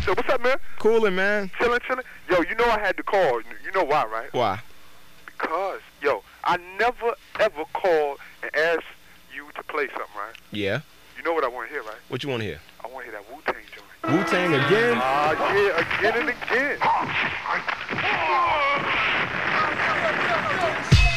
So what's up, man? Coolin', man. Chillin'. Yo, you know I had to call. You know why, right? Why? Because, yo, I never, ever called and asked you to play something, right? Yeah. You know what I want to hear, right? What you want to hear? I want to hear that Wu-Tang joint. Wu-Tang again? Ah, yeah, again and again.